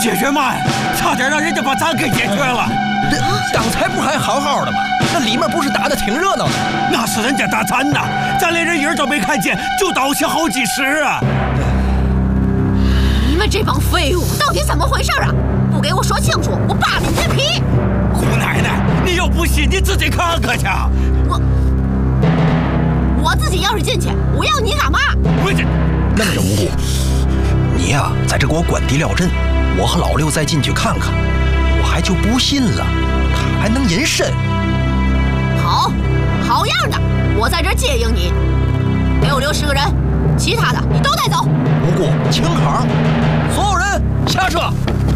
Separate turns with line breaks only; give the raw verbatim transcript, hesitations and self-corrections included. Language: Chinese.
解决嘛，差点让人家把咱给解决了。
这刚才不还好好的吗？那里面不是打的挺热闹的？
那是人家打咱呐，咱连人影都没看见，就倒下好几十啊！
你们这帮废物，到底怎么回事啊？不给我说清楚，我扒你的皮！
姑奶奶，你要不信，你自己看看去。
我我自己要是进去，我要你干嘛？
我这
那么着，无辜，你呀、啊，在这给我关地料阵，我和老六再进去看看，我还就不信了，他还能隐身。
好，好样的，我在这儿接应你。给我留十个人，其他的你都带走。
无辜，请好，所有人下车。